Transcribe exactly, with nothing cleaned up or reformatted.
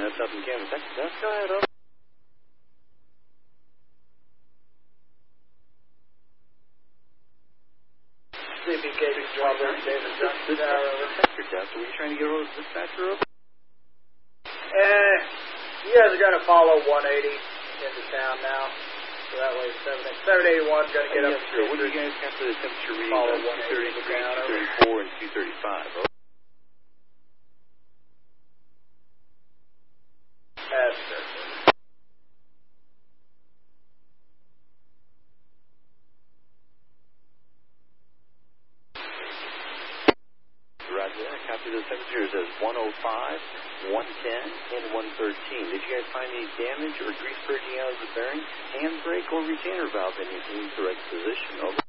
that's up in Canvas. That's, that's go ahead, over. C B K Robert David Johnson. Dispatcher test. Are we trying to get over to the dispatcher over? Eh, you guys are going to follow one eighty into town now. So that way seven eighty-one is going to get oh, up. Yes, sir. What do you guys have for the temperature reading? Follow two thirty-three, two thirty-four, and two thirty-five. Over. That's it. Roger that. Copy the temperatures as one oh five, one ten, and one thirteen. Did you guys find any damage or grease purging out of the bearing, handbrake, or retainer valve in the incorrect position? Over.